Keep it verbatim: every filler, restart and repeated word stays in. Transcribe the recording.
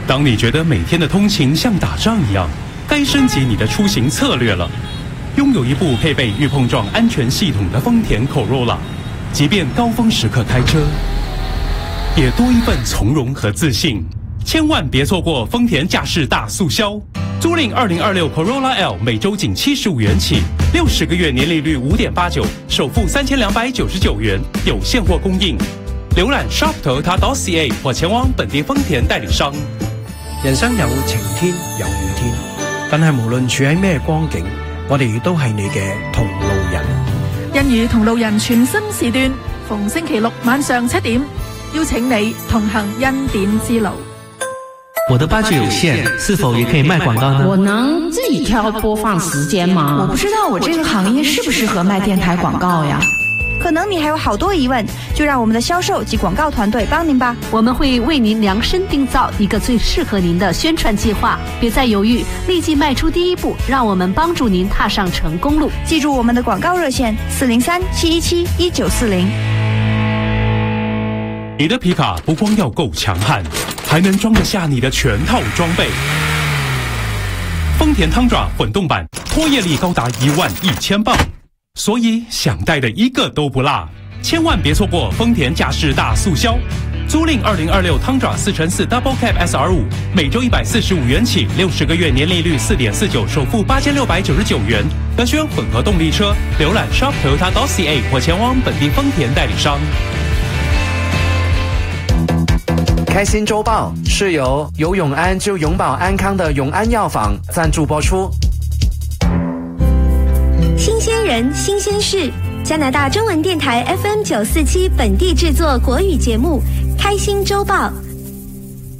当你觉得每天的通勤像打仗一样，该升级你的出行策略了。拥有一部配备预碰撞安全系统的丰田 Corolla， 即便高峰时刻开车，也多一份从容和自信。千万别错过丰田驾驶大促销，租赁二零二六 Corolla L 每周仅七十五元起，六十个月年利率五点八九，首付三千两百九十九元，有现货供应。浏覽 shop toyota dot c a 或前往本地豐田代理商。 人生有晴天有雨天，但係無論處喺咩光景，我哋都係你嘅同路人。 欣宇同路人全新時段，逢星期六晚上七點，邀請你同行恩典之路。 我的八 G 有限，是否也可以賣廣告呢？ 我能自己挑播放時間嗎？ 我不知道我這個行業適不適合賣電台廣告呀？ 可能你還有好多疑問，就讓我們的銷售及廣告團隊幫您吧。 我們會為您量身定造一個最適合您的宣傳計劃，別再猶豫，立即邁出第一步，讓我們幫助您踏上成功路。 記住我們的廣告熱線四零三七一七一九四零。 你的皮卡不光要夠強悍，還能裝得下你的全套裝備。豐田湯爪混動版，拖曳力高達一萬一千磅，所以想帶的一個都不落。千萬別錯過豐田駕駛大促銷，租賃二零二六湯爪四乘四 Double Cab S R 五，每周一百四十五元起，六十個月年利率四點四九，首付八千六百九十九元。可選混合動力車，瀏覽 shop toyota dot c a 或前往本地豐田代理商。 開心週報是由有永安就永保安康的永安藥房贊助播出。 新鮮人新鮮事，加拿大中文電台 F M 九四七本地製作國語節目《開心週報》。